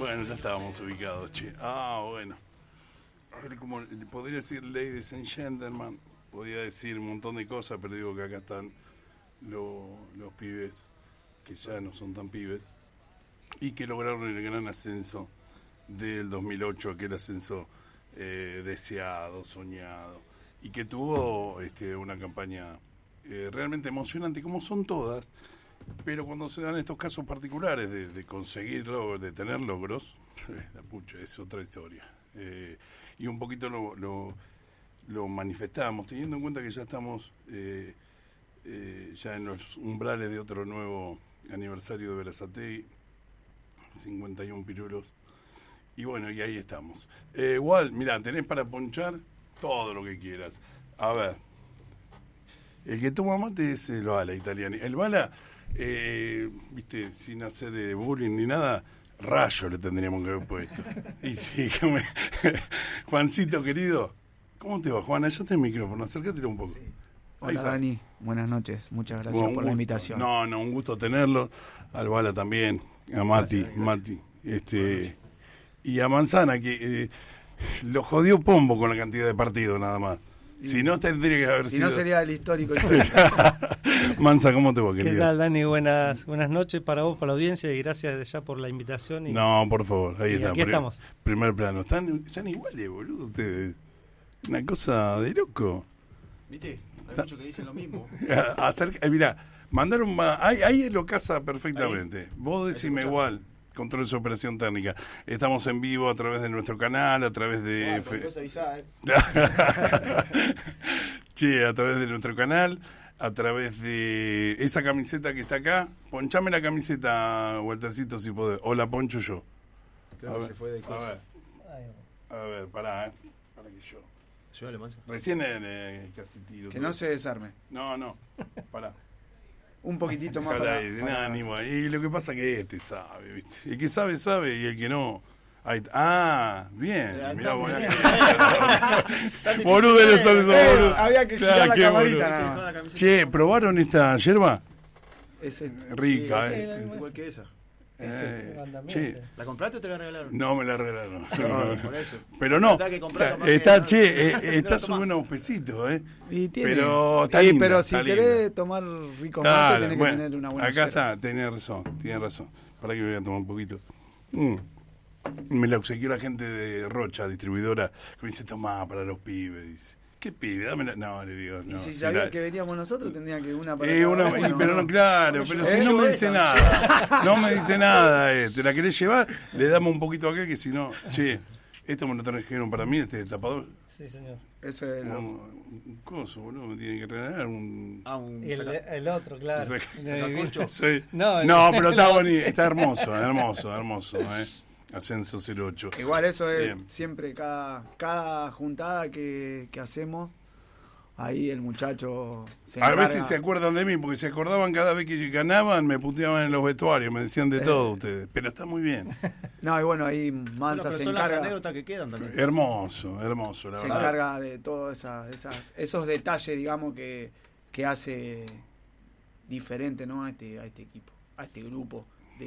Bueno, ya estábamos ubicados, che. Bueno. Como podría decir Ladies and Gentlemen, podría decir un montón de cosas, pero digo que acá están los pibes, que ya no son tan pibes, y que lograron el gran ascenso del 2008, aquel ascenso deseado, soñado, y que tuvo una campaña realmente emocionante, como son todas, pero cuando se dan estos casos particulares de conseguirlo, de tener logros, la pucha, es otra historia. Y un poquito lo manifestamos, teniendo en cuenta que ya estamos ya en los umbrales de otro nuevo aniversario de Berazategui, 51 pirulos, y bueno, y ahí estamos. Igual, mirá, tenés para ponchar todo lo que quieras. A ver, el que toma mate es el Bala italiano. El Bala, viste, sin hacer bullying ni nada, rayo le tendríamos que haber puesto. Y sí, Juancito querido, ¿cómo te va, Juan? Allá está el micrófono, acércatelo un poco. Sí. Hola Dani, buenas noches, muchas gracias por la invitación. No, un gusto tenerlo, al Bala también, a Mati, y a Manzana, que lo jodió Pombo con la cantidad de partidos nada más. Sí. Si no, tendría que haber sido... Si no, sería el histórico. Manza, ¿cómo te va, querido? ¿Qué tal, Dani? Buenas noches para vos, para la audiencia, y gracias ya por la invitación. No, por favor, ahí está. Aquí estamos. Primer plano. Están iguales, boludo, ustedes. Una cosa de loco. ¿Viste? Hay muchos que dicen lo mismo. Mirá, mandaron más. Ahí lo casa perfectamente. Ahí. Vos decime igual. Control de operación técnica. Estamos en vivo a través de nuestro canal, a través de... Che, a través de nuestro canal, a través de esa camiseta que está acá. Ponchame la camiseta, Waltercito, si podés. O la poncho yo. Creo que se fue de cosa. A ver, pará, para que yo... Ayúdale, Manza. Recién casi tiro. Que no se desarme. No, pará. Un poquitito más para... Y lo que pasa es que sabe, ¿viste? El que sabe, y el que no... bien. Mirá, boludo, no son esos boludos. Había que girar la camarita. Che, ¿probaron esta yerba? Ese. Rica, igual que esa. Che. ¿La compraste o te la regalaron? No, me la regalaron. Por eso. Pero no, está sobre unos pesitos, Y tiene, pero está linda, pero si está querés linda. tomar rico mate, tenés que tener una buena acá yerba. Está, tiene razón. Para que voy a tomar un poquito. Me la obsequió la gente de Rocha, distribuidora, que me dice, tomá para los pibes, dice. ¿Qué pibe? Dámela. No, le digo, no. Y si sabía que veníamos nosotros, tendría que una para pero no, claro, pero si no me dice nada. No me dice nada, ¿te la querés llevar? Le damos un poquito acá, que si no, che, esto me lo trajeron para mí, este tapador. Sí, señor. Eso es un coso, boludo, me tienen que regalar y el otro, claro. No, pero está bonito, está hermoso, Ascenso 08. Igual eso es bien. Siempre cada juntada que hacemos, ahí el muchacho se encarga. A veces se acuerdan de mí, porque se acordaban cada vez que ganaban, me puteaban en los vestuarios, me decían de todo ustedes, pero está muy bien. No, y bueno, ahí Manza se encarga. Son las anécdotas que quedan también. Hermoso, la verdad. Se encarga de todos esos detalles, digamos, que hace diferente, ¿no? a este equipo, a este grupo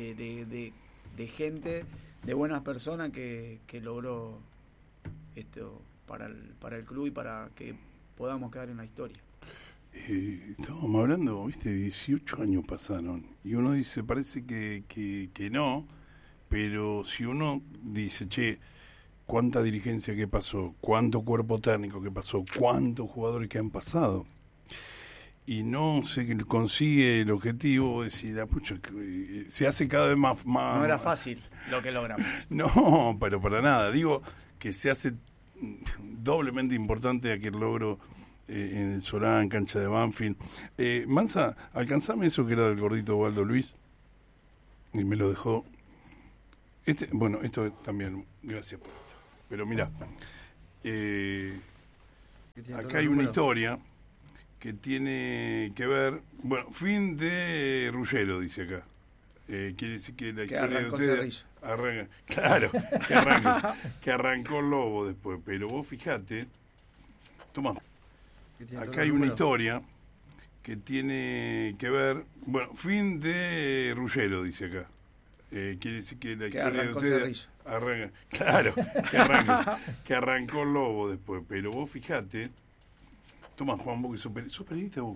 de gente, de buenas personas que logró esto para el club y para que podamos quedar en la historia. Estábamos hablando, viste, 18 años pasaron y uno dice, parece que no, pero si uno dice, che, cuánta dirigencia que pasó, cuánto cuerpo técnico que pasó, cuántos jugadores que han pasado y no se consigue el objetivo, decir, pucha, se hace cada vez más... No era fácil lo que logramos. No, pero para nada. Digo que se hace doblemente importante aquel logro en el Solán, cancha de Banfield. Manza, alcanzame eso que era del gordito Waldo Luis y me lo dejó. Bueno, esto también, gracias por esto. Pero mira, acá hay una historia que tiene que ver, bueno, fin de Ruggero, dice acá. Quiere decir que la historia de ustedes que arrancó Lobo después, pero vos fijate, toma, acá hay una historia que tiene que ver, bueno, fin de Ruggero, dice acá. quiere decir que la Que historia de arrancó ustedes Cerrillo. claro, que arrancó Lobo después. Pero vos fijate, toma Juan, vos que sos periodista, vos